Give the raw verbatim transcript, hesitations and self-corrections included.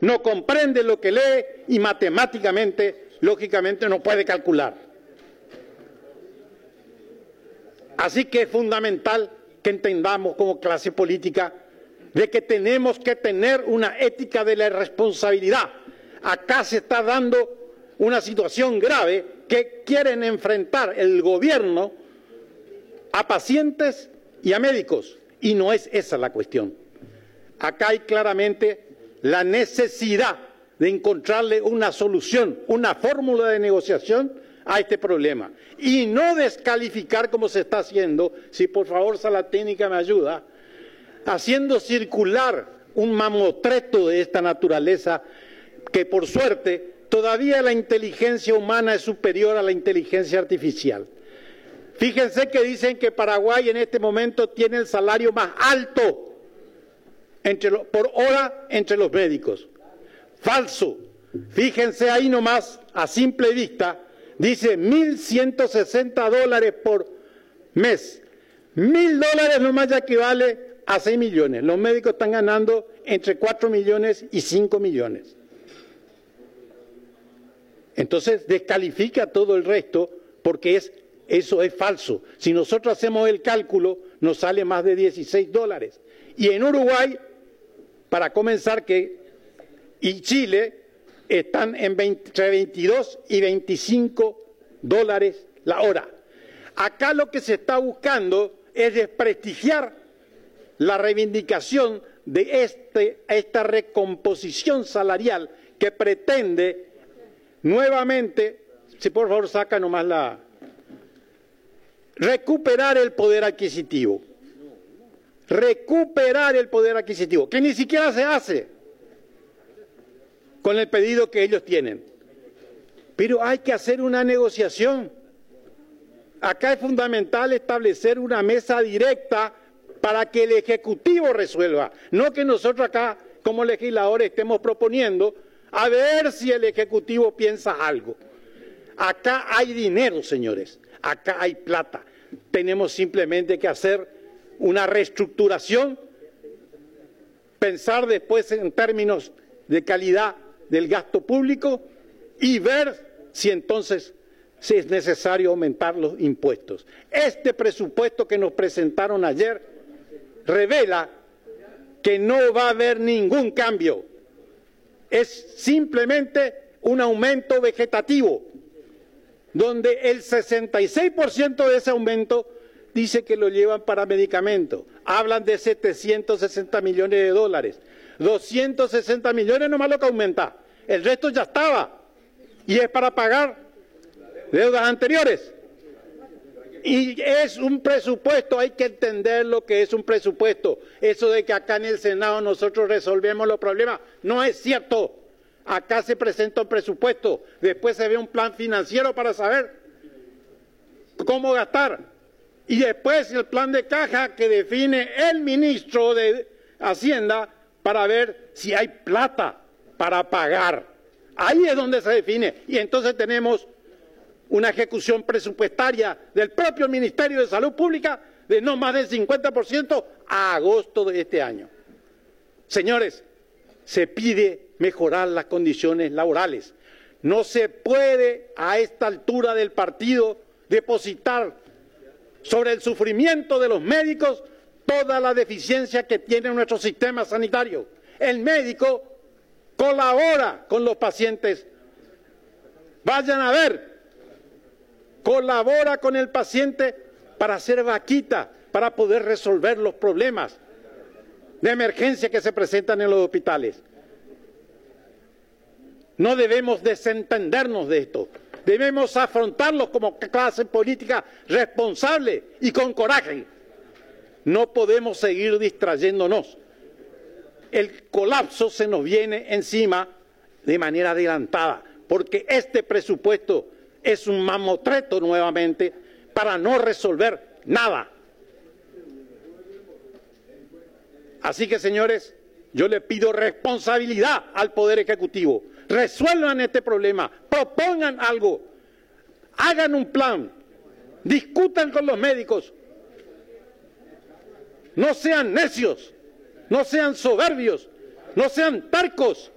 no comprende lo que lee y matemáticamente, lógicamente, no puede calcular. Así que es fundamental que entendamos como clase política de que tenemos que tener una ética de la responsabilidad. Acá se está dando una situación grave que quieren enfrentar el gobierno a pacientes y a médicos, y no es esa la cuestión. Acá hay claramente la necesidad de encontrarle una solución, una fórmula de negociación a este problema, y no descalificar como se está haciendo, si por favor Sala Técnica me ayuda, haciendo circular un mamotreto de esta naturaleza que por suerte todavía la inteligencia humana es superior a la inteligencia artificial. Fíjense que dicen que Paraguay en este momento tiene el salario más alto entre lo, por hora entre los médicos. Falso. Fíjense ahí nomás, a simple vista, dice mil ciento sesenta dólares por mes. Mil dólares nomás ya equivale a seis millones. Los médicos están ganando entre cuatro millones y cinco millones. Entonces descalifica todo el resto porque es, eso es falso. Si nosotros hacemos el cálculo, nos sale más de dieciséis dólares. Y en Uruguay, para comenzar, que y Chile están en veinte, entre veintidós y veinticinco dólares la hora. Acá lo que se está buscando es desprestigiar la reivindicación de este, esta recomposición salarial que pretende nuevamente, si por favor saca nomás la, recuperar el poder adquisitivo, recuperar el poder adquisitivo, que ni siquiera se hace con el pedido que ellos tienen. Pero hay que hacer una negociación. Acá es fundamental establecer una mesa directa para que el Ejecutivo resuelva, no que nosotros acá como legisladores estemos proponiendo a ver si el Ejecutivo piensa algo. Acá hay dinero, señores, acá hay plata. Tenemos simplemente que hacer una reestructuración, pensar después en términos de calidad del gasto público y ver si entonces si es necesario aumentar los impuestos. Este presupuesto que nos presentaron ayer revela que no va a haber ningún cambio. Es simplemente un aumento vegetativo, donde el sesenta y seis por ciento de ese aumento dice que lo llevan para medicamentos. Hablan de setecientos sesenta millones de dólares. doscientos sesenta millones nomás lo que aumenta. El resto ya estaba. Y es para pagar deudas anteriores. Y es un presupuesto, hay que entender lo que es un presupuesto. Eso de que acá en el Senado nosotros resolvemos los problemas, no es cierto. Acá se presenta un presupuesto, después se ve un plan financiero para saber cómo gastar. Y después el plan de caja que define el ministro de Hacienda para ver si hay plata para pagar. Ahí es donde se define. Y entonces tenemos una ejecución presupuestaria del propio Ministerio de Salud Pública de no más del cincuenta por ciento a agosto de este año. Señores, se pide mejorar las condiciones laborales. No se puede a esta altura del partido depositar sobre el sufrimiento de los médicos toda la deficiencia que tiene nuestro sistema sanitario. El médico colabora con los pacientes. Vayan a ver. Colabora con el paciente para hacer vaquita, para poder resolver los problemas de emergencia que se presentan en los hospitales. No debemos desentendernos de esto. Debemos afrontarlos como clase política responsable y con coraje. No podemos seguir distrayéndonos. El colapso se nos viene encima de manera adelantada, porque este presupuesto es un mamotreto nuevamente para no resolver nada. Así que, señores, yo le pido responsabilidad al Poder Ejecutivo. Resuelvan este problema, propongan algo, hagan un plan, discutan con los médicos. No sean necios, no sean soberbios, no sean tercos.